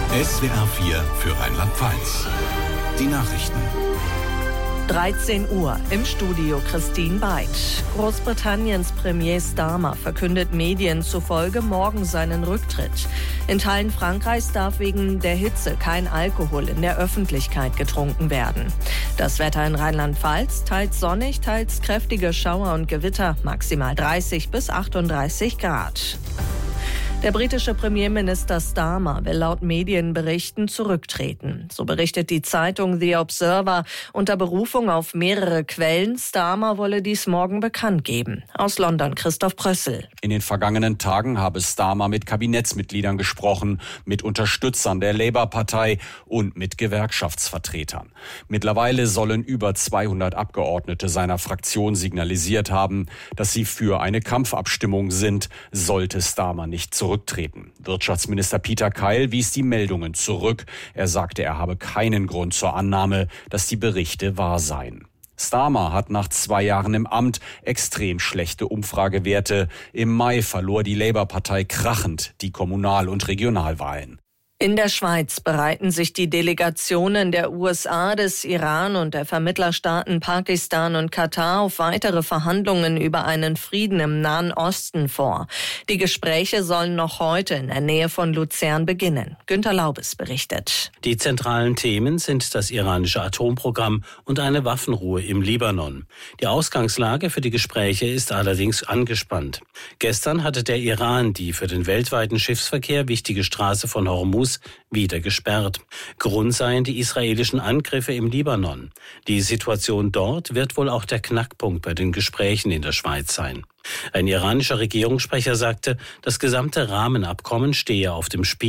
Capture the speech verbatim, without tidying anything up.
S W R vier für Rheinland-Pfalz. Die Nachrichten. dreizehn Uhr, im Studio Christine Beid. Großbritanniens Premier Starmer verkündet Medien zufolge morgen seinen Rücktritt. In Teilen Frankreichs darf wegen der Hitze kein Alkohol in der Öffentlichkeit getrunken werden. Das Wetter in Rheinland-Pfalz, teils sonnig, teils kräftige Schauer und Gewitter, maximal dreißig bis achtunddreißig Grad. Der britische Premierminister Starmer will laut Medienberichten zurücktreten. So berichtet die Zeitung The Observer unter Berufung auf mehrere Quellen. Starmer wolle dies morgen bekannt geben. Aus London Christoph Prössel. In den vergangenen Tagen habe Starmer mit Kabinettsmitgliedern gesprochen, mit Unterstützern der Labour-Partei und mit Gewerkschaftsvertretern. Mittlerweile sollen über zweihundert Abgeordnete seiner Fraktion signalisiert haben, dass sie für eine Kampfabstimmung sind, sollte Starmer nicht zurücktreten. Zurücktreten. Wirtschaftsminister Peter Keil wies die Meldungen zurück. Er sagte, er habe keinen Grund zur Annahme, dass die Berichte wahr seien. Starmer hat nach zwei Jahren im Amt extrem schlechte Umfragewerte. Im Mai verlor die Labour-Partei krachend die Kommunal- und Regionalwahlen. In der Schweiz bereiten sich die Delegationen der U S A, des Iran und der Vermittlerstaaten Pakistan und Katar auf weitere Verhandlungen über einen Frieden im Nahen Osten vor. Die Gespräche sollen noch heute in der Nähe von Luzern beginnen. Günter Laubes berichtet. Die zentralen Themen sind das iranische Atomprogramm und eine Waffenruhe im Libanon. Die Ausgangslage für die Gespräche ist allerdings angespannt. Gestern hatte der Iran die für den weltweiten Schiffsverkehr wichtige Straße von Hormuz wieder gesperrt. Grund seien die israelischen Angriffe im Libanon. Die Situation dort wird wohl auch der Knackpunkt bei den Gesprächen in der Schweiz sein. Ein iranischer Regierungssprecher sagte, das gesamte Rahmenabkommen stehe auf dem Spiel.